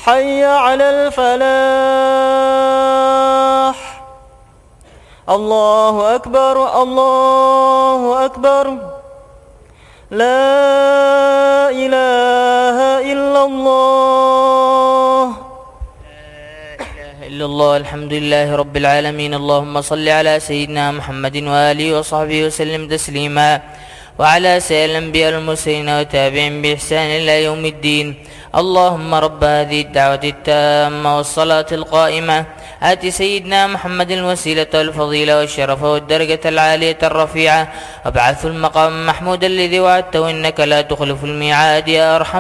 حي على الفلاح. الله أكبر الله أكبر. لا إله إلا الله. لا إله إلا الله. الحمد لله رب العالمين. اللهم صل على سيدنا محمد وآله وصحبه وسلم تسليما، وعلى سائر الأنبياء والمرسلين وتابعين بإحسان إلى يوم الدين. اللهم رب هذه الدعوة التامة والصلاة القائمة آت سيدنا محمد الوسيلة والفضيلة والشرف والدرجة العالية الرفيعة، وابعثه المقام محمود الذي وعدته إنك لا تخلف الميعاد يا أرحم